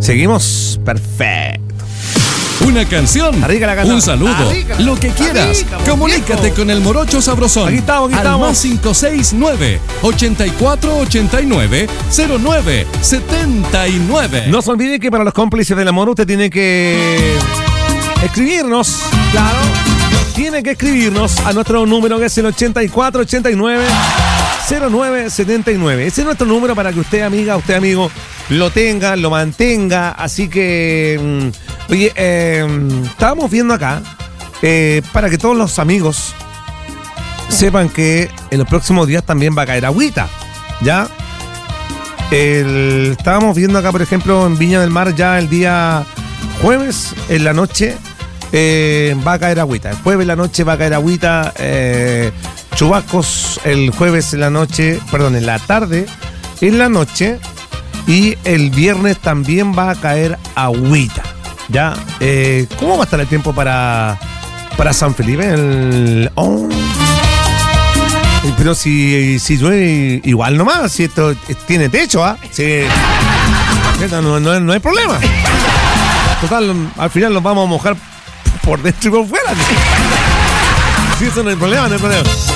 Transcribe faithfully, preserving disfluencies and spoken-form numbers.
¿Seguimos? Perfecto. Una canción, Arriba la canción. un saludo, Arriba. lo que quieras. Arriba, Comunícate viejo. con el Morocho Sabrosón. Aquí estamos, aquí al estamos. más cinco seis nueve, ochenta y cuatro ochenta y nueve, cero nueve setenta y nueve. No se olvide que para los cómplices del amor usted tiene que escribirnos, claro, tiene que escribirnos a nuestro número que es el ochenta y cuatro ochenta y nueve, cero nueve setenta y nueve. Ese es nuestro número para que usted, amiga, usted, amigo, lo tenga, lo mantenga. Así que, mm, oye, eh, estábamos viendo acá, eh, para que todos los amigos sepan que en los próximos días también va a caer agüita, ¿ya? El, estábamos viendo acá, por ejemplo, en Viña del Mar, ya el día jueves en la noche eh, va a caer agüita. El jueves en la noche va a caer agüita. Eh, chubascos el jueves en la noche, perdón, en la tarde, en la noche. Y el viernes también va a caer agüita. ¿Ya? Eh, ¿Cómo va a estar el tiempo para, para San Felipe? El, oh. Pero si, si llueve, igual nomás, si esto tiene techo, ¿ah? ¿eh? Sí. No, no, no hay problema. Total, al final nos vamos a mojar por dentro y por fuera. Sí, eso no hay problema, no hay problema.